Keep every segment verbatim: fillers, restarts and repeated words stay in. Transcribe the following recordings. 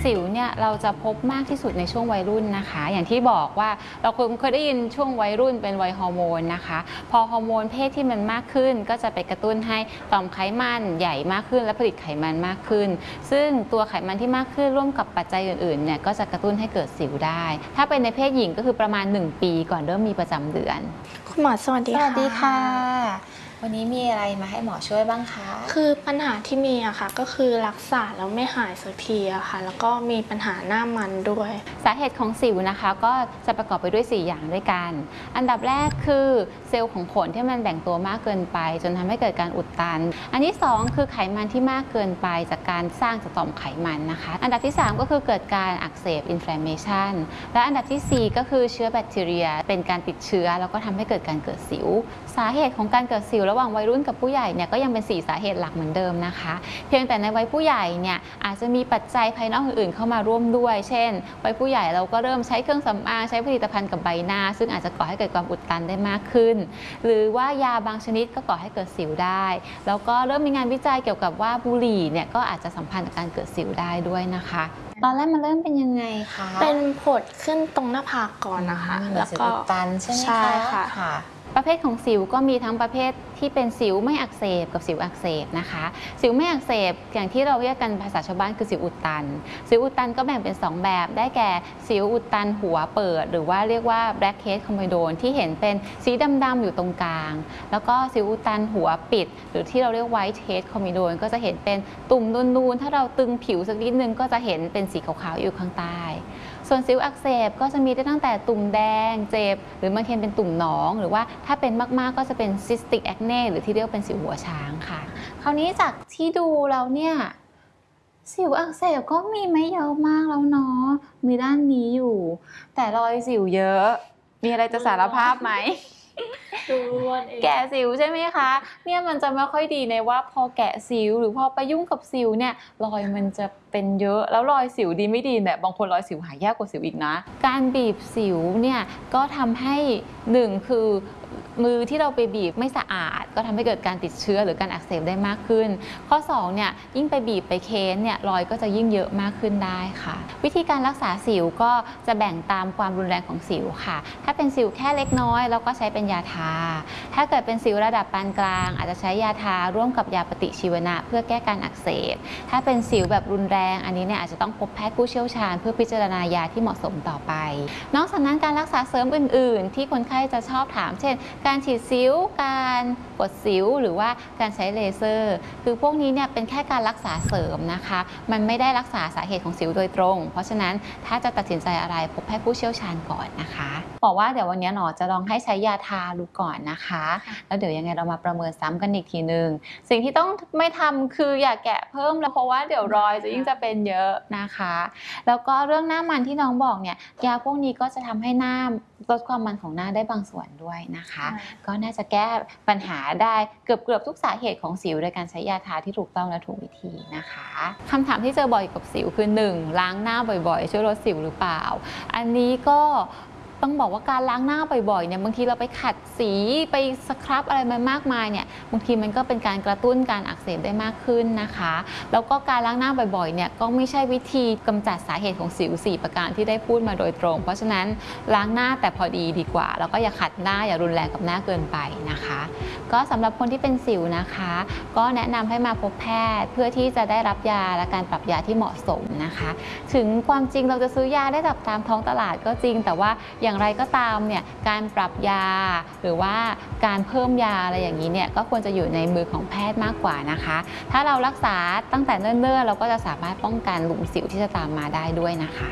สิวเนี่ยเราจะพบมากที่สุดในช่วงวัยรุ่นนะคะอย่างที่บอกว่าเราเคยได้ยินช่วงวัยรุ่นเป็นวัยฮอร์โมนนะคะพอฮอร์โมนเพศที่มันมากขึ้นก็จะไปกระตุ้นให้ต่อมไขมันใหญ่มากขึ้นและผลิตไขมันมากขึ้นซึ่งตัวไขมันที่มากขึ้นร่วมกับปัจจัยอื่นๆเนี่ยก็จะกระตุ้นให้เกิดสิวได้ถ้าเป็นในเพศหญิงก็คือประมาณหนึ่งปีก่อนเริ่มมีประจำเดือนคุณหมอสวัสดีค่ะสวัสดีค่ะวันนี้มีอะไรมาให้หมอช่วยบ้างคะคือปัญหาที่มีอะค่ะก็คือรักษาแล้วไม่หายสักทีอะค่ะแล้วก็มีปัญหาหน้ามันด้วยสาเหตุของสิวนะคะก็จะประกอบไปด้วยสี่อย่างด้วยกันอันดับแรกคือเซลล์ของขนที่มันแบ่งตัวมากเกินไปจนทำให้เกิดการอุดตันอันที่สองคือไขมันที่มากเกินไปจากการสร้างจากต่อมไขมันนะคะอันดับที่สามก็คือเกิดการอักเสบ inflammation และอันดับที่สี่ก็คือเชื้อแบคทีเรียเป็นการติดเชื้อแล้วก็ทำให้เกิดการเกิดสิวสาเหตุของการเกิดสิวระหว่างวัยรุ่นกับผู้ใหญ่เนี่ยก็ยังเป็นสี่สาเหตุหลักเหมือนเดิมนะคะเพียงแต่ในวัยผู้ใหญ่เนี่ยอาจจะมีปัจจัยภายนอกอื่นๆเข้ามาร่วมด้วยเช่นวัยผู้ใหญ่เราก็เริ่มใช้เครื่องสำอางใช้ผลิตภัณฑ์กับใบหน้าซึ่งอาจจะก่อให้เกิดความอุดตันได้มากขึ้นหรือว่ายาบางชนิดก็ก่อให้เกิดสิวได้แล้วก็เริ่มมีงานวิจัยเกี่ยวกับว่าบุหรี่เนี่ยก็อาจจะสัมพันธ์กับการเกิดสิวได้ด้วยนะคะตอนแรกมันเริ่มเป็นยังไงคะเป็นผดขึ้นตรงหน้าผากก่อนนะคะแล้วก็อุดตันใช่ไหมคะใช่ค่ะประเภทของสิวก็มีทั้งประเภทที่เป็นสิวไม่อักเสบกับสิวอักเสบนะคะสิวไม่อักเสบอย่างที่เราเรียกกันภาษาชาวบ้านคือสิวอุดตันสิวอุดตันก็แบ่งเป็นสองแบบได้แก่สิวอุดตันหัวเปิดหรือว่าเรียกว่า blackhead comedone ที่เห็นเป็นสีดำๆอยู่ตรงกลางแล้วก็สิวอุดตันหัวปิดหรือที่เราเรียก whitehead comedone ก็จะเห็นเป็นตุ่มนูนๆถ้าเราตึงผิวสักนิดนึงก็จะเห็นเป็นสีขาวๆอยู่ข้างใต้ส่วนสิวอักเสบก็จะมีได้ตั้งแต่ตุ่มแดงเจ็บหรือบางทีเป็นตุ่มหนองหรือว่าถ้าเป็นมากๆก็จะเป็น cystic acne หรือที่เรียกเป็นสิวหัวช้างค่ะคราวนี้จากที่ดูแล้วเนี่ยสิวอักเสบก็มีไม่เยอะมากแล้วเนาะมีด้านนี้อยู่แต่รอยสิวเยอะมีอะไรจะสารภาพไหมดูร่วนเองแกะสิวใช่ไหมคะเนี่ยมันจะไม่ค่อยดีในว่าพอแกะสิวหรือพอไปยุ่งกับสิวเนี่ยรอยมันจะเป็นเยอะแล้วรอยสิวดีไม่ดีเนี่ยบางคนรอยสิวหายยากกว่าสิวอีกนะการบีบสิวเนี่ยก็ทำให้หนึ่งคือมือที่เราไปบีบไม่สะอาดก็ทำให้เกิดการติดเชื้อหรือการอักเสบได้มากขึ้นข้อสองเนี่ยยิ่งไปบีบไปเค้นเนี่ยรอยก็จะยิ่งเยอะมากขึ้นได้ค่ะวิธีการรักษาสิวก็จะแบ่งตามความรุนแรงของสิวค่ะถ้าเป็นสิวแค่เล็กน้อยเราก็ใช้เป็นยาทาถ้าเกิดเป็นสิวระดับปานกลางอาจจะใช้ยาทาร่วมกับยาปฏิชีวนะเพื่อแก้การอักเสบถ้าเป็นสิวแบบรุนแรงอันนี้เนี่ยอาจจะต้องพบแพทย์ผู้เชี่ยวชาญเพื่อพิจารณายาที่เหมาะสมต่อไปนอกจากนั้นการรักษาเสริมอื่นๆที่คนไข้จะชอบถามเช่นการฉีดสิวการกดสิวหรือว่าการใช้เลเซอร์คือพวกนี้เนี่ยเป็นแค่การรักษาเสริมนะคะมันไม่ได้รักษาสาเหตุของสิวโดยตรงเพราะฉะนั้นถ้าจะตัดสินใจอะไรพบแพทย์ผู้เชี่ยวชาญก่อนนะคะบอกว่าเดี๋ยววันนี้หนอจะลองให้ใช้ยาทาดูก่อนนะคะแล้วเดี๋ยวยังไงเรามาประเมินซ้ำกันอีกทีนึงสิ่งที่ต้องไม่ทำคืออย่าแกะเพิ่มแล้วเพราะว่าเดี๋ยวรอยจะยิ่งจะเป็นเยอะนะคะแล้วก็เรื่องหน้ามันที่น้องบอกเนี่ยยาพวกนี้ก็จะทำให้หน้าลดความมันของหน้าได้บางส่วนด้วยนะคะก็น่าจะแก้ปัญหาได้เกือบเกือบทุกสาเหตุของสิวโดยการใช้ยาทาที่ถูกต้องและถูกวิธีนะคะคำถามที่เจอบ่อยกับสิวคือหนึ่งล้างหน้าบ่อยๆช่วยลดสิวหรือเปล่าอันนี้ก็ต้องบอกว่าการล้างหน้าบ่อยๆเนี่ยบางทีเราไปขัดสีไปสครับอะไรมามากมายเนี่ยบางทีมันก็เป็นการกระตุ้นการอักเสบได้มากขึ้นนะคะแล้วก็การล้างหน้าบ่อยๆเนี่ยก็ไม่ใช่วิธีกำจัดสาเหตุของสิวสี่ประการที่ได้พูดมาโดยตรงเพราะฉะนั้นล้างหน้าแต่พอดีดีกว่าแล้วก็อย่าขัดหน้าอย่ารุนแรงกับหน้าเกินไปนะคะก็สำหรับคนที่เป็นสิวนะคะก็แนะนำให้มาพบแพทย์เพื่อที่จะได้รับยาและการปรับยาที่เหมาะสมนะคะถึงความจริงเราจะซื้อยาได้จากตามท้องตลาดก็จริงแต่ว่าอย่างไรก็ตามเนี่ยการปรับยาหรือว่าการเพิ่มยาอะไรอย่างนี้เนี่ยก็ควรจะอยู่ในมือของแพทย์มากกว่านะคะถ้าเรารักษาตั้งแต่เนิ่นๆเราก็จะสามารถป้องกันหลุมสิวที่จะตามมาได้ด้วยนะคะ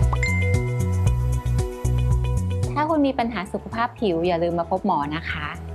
ถ้าคุณมีปัญหาสุขภาพผิวอย่าลืมมาพบหมอนะคะ